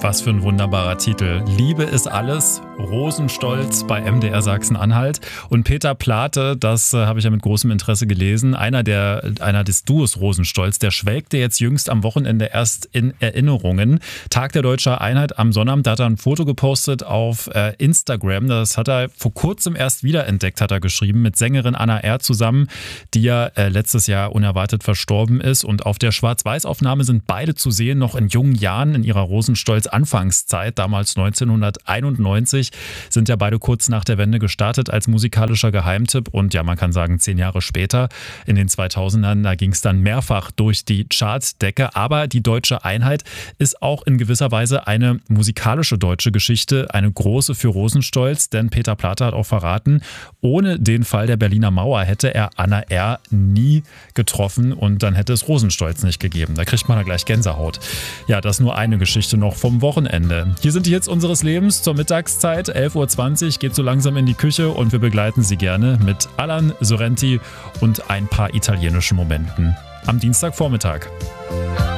Was für ein wunderbarer Titel. Liebe ist alles, Rosenstolz bei MDR Sachsen-Anhalt. Und Peter Plate, das habe ich ja mit großem Interesse gelesen, einer des Duos Rosenstolz, der schwelgte jetzt jüngst am Wochenende erst in Erinnerungen. Tag der Deutschen Einheit am Sonnabend, da hat er ein Foto gepostet auf Instagram. Das hat er vor kurzem erst wiederentdeckt, hat er geschrieben, mit Sängerin Anna R. zusammen, die ja letztes Jahr unerwartet verstorben ist. Und auf der Schwarz-Weiß-Aufnahme sind beide zu sehen, noch in jungen Jahren in ihrer Rosenstolz-Anfangszeit, damals 1991, sind ja beide kurz nach der Wende gestartet als musikalischer Geheimtipp. Und ja, man kann sagen, 10 Jahre später, in den 2000ern, da ging es dann mehrfach durch die Chartsdecke. Aber die Deutsche Einheit ist auch in gewisser Weise eine musikalische deutsche Geschichte, eine große für Rosenstolz, denn Peter Plate hat auch verraten, ohne den Fall der Berliner Mauer hätte er Anna R. nie getroffen und dann hätte es Rosenstolz nicht gegeben. Da kriegt man ja gleich Gänsehaut. Ja, das nur eine Geschichte noch vom Wochenende. Hier sind die Hits unseres Lebens zur Mittagszeit. 11.20 Uhr geht so langsam in die Küche und wir begleiten Sie gerne mit Alan Sorrenti und ein paar italienischen Momenten am Dienstagvormittag.